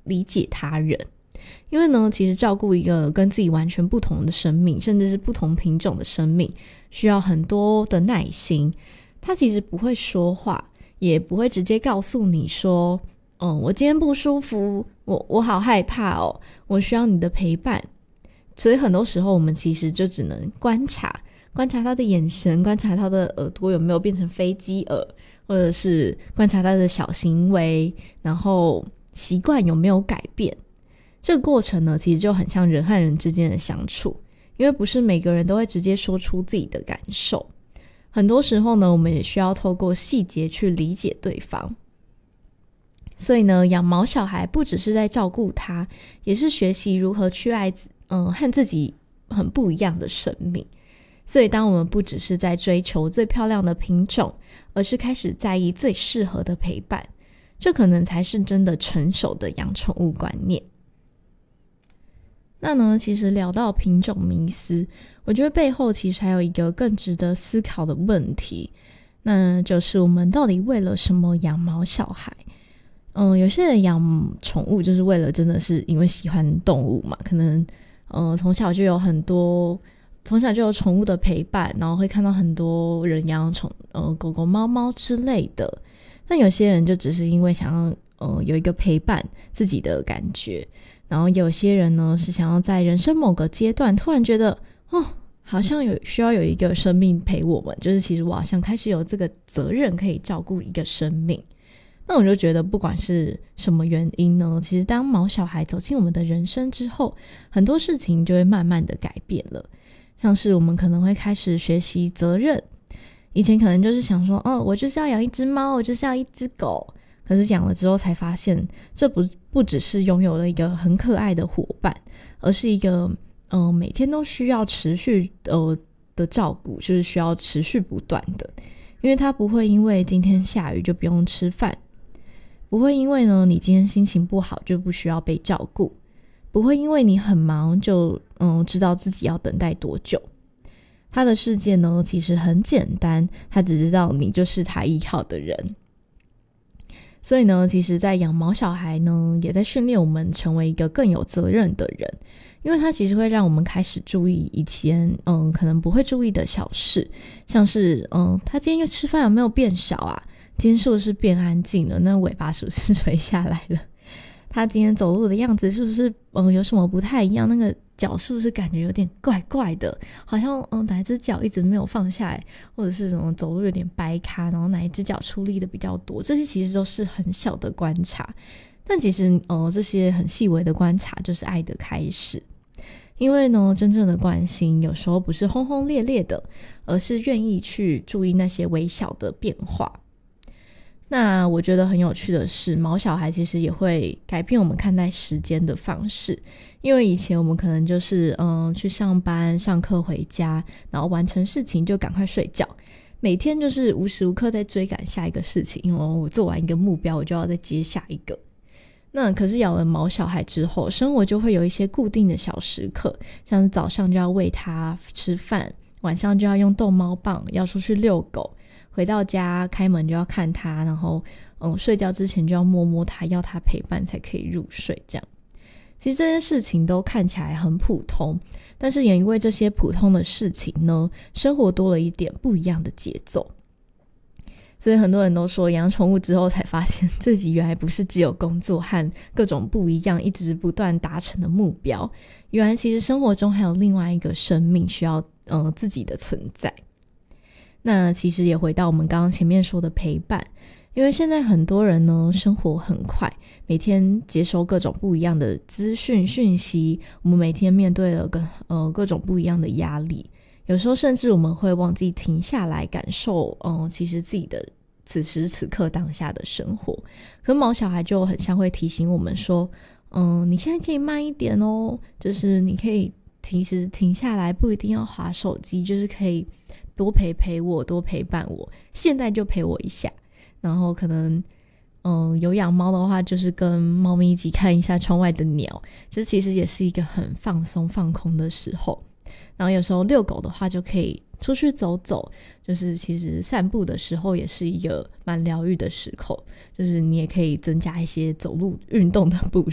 理解他人。因为呢，其实照顾一个跟自己完全不同的生命，甚至是不同品种的生命，需要很多的耐心。他其实不会说话，也不会直接告诉你说我今天不舒服，我好害怕哦，我需要你的陪伴。所以很多时候我们其实就只能观察他的眼神，观察他的耳朵有没有变成飞机耳，或者是观察他的小行为，然后习惯有没有改变。这个过程呢，其实就很像人和人之间的相处，因为不是每个人都会直接说出自己的感受，很多时候呢，我们也需要透过细节去理解对方。所以呢，养毛小孩不只是在照顾他，也是学习如何去爱和自己很不一样的生命。所以当我们不只是在追求最漂亮的品种，而是开始在意最适合的陪伴，这可能才是真的成熟的养宠物观念。那呢，其实聊到品种迷思，我觉得背后其实还有一个更值得思考的问题，那就是我们到底为了什么养毛小孩？有些人养宠物就是为了真的是因为喜欢动物嘛，可能从小就有宠物的陪伴，然后会看到很多人养狗狗猫猫之类的。但有些人就只是因为想要有一个陪伴自己的感觉，然后有些人呢是想要在人生某个阶段突然觉得好像需要有一个生命陪我们，就是其实我好像开始有这个责任可以照顾一个生命。那我就觉得不管是什么原因呢，其实当毛小孩走进我们的人生之后，很多事情就会慢慢的改变了。像是我们可能会开始学习责任，以前可能就是想说我就是要养一只猫，我就是要一只狗，可是养了之后才发现，这不只是拥有了一个很可爱的伙伴，而是一个每天都需要持续的照顾，就是需要持续不断的。因为它不会因为今天下雨就不用吃饭，不会因为呢你今天心情不好就不需要被照顾，不会因为你很忙就知道自己要等待多久。他的世界呢其实很简单，他只知道你就是他依靠的人。所以呢，其实在养毛小孩呢，也在训练我们成为一个更有责任的人，因为它其实会让我们开始注意以前可能不会注意的小事，像是他今天又吃饭有没有变少啊？今天是不是变安静了？那尾巴是不是垂下来了？他今天走路的样子是不是有什么不太一样？那个脚是不是感觉有点怪怪的？好像哪一只脚一直没有放下来，或者是什么走路有点掰咖，然后哪一只脚出力的比较多？这些其实都是很小的观察，但其实这些很细微的观察就是爱的开始。因为呢，真正的关心有时候不是轰轰烈烈的，而是愿意去注意那些微小的变化。那我觉得很有趣的是，毛小孩其实也会改变我们看待时间的方式。因为以前我们可能就是去上班上课回家，然后完成事情就赶快睡觉，每天就是无时无刻在追赶下一个事情，因为我做完一个目标我就要再接下一个。那可是养了毛小孩之后，生活就会有一些固定的小时刻，像是早上就要喂他吃饭，晚上就要用逗猫棒，要出去遛狗，回到家开门就要看他，然后睡觉之前就要摸摸他，要他陪伴才可以入睡。这样其实这些事情都看起来很普通，但是也因为这些普通的事情呢，生活多了一点不一样的节奏。所以很多人都说养宠物之后才发现自己原来不是只有工作和各种不一样一直不断达成的目标，原来其实生活中还有另外一个生命需要自己的存在。那其实也回到我们刚刚前面说的陪伴，因为现在很多人呢生活很快，每天接收各种不一样的资讯讯息，我们每天面对了各种不一样的压力，有时候甚至我们会忘记停下来感受其实自己的此时此刻当下的生活。可毛小孩就很像会提醒我们说你现在可以慢一点哦，就是你可以停下来，不一定要滑手机，就是可以多陪我，多陪伴我，现在就陪我一下。然后可能有养猫的话，就是跟猫咪一起看一下窗外的鸟，就其实也是一个很放松放空的时候。然后有时候遛狗的话就可以出去走走，就是其实散步的时候也是一个蛮疗愈的时候，就是你也可以增加一些走路运动的步